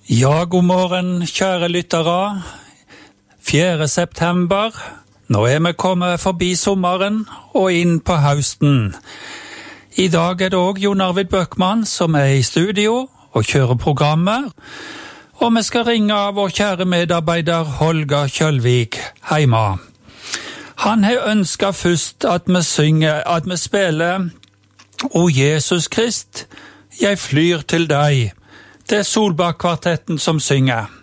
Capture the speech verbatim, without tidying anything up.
Ja, god morgen, kjære lyttere. fjerde september. Nå er vi kommet forbi sommeren og inn på høsten. I dag er det også Jon Arvid Bøckmann som er i studio og kjører programmet. Og vi skal ringe vår kjære medarbeider Holger Kjølvik hjemme. Han har ønsket først at vi synger, at vi spiller O Jesus Krist, jeg flyr til deg. Det er Solbakk-kvartetten som synger.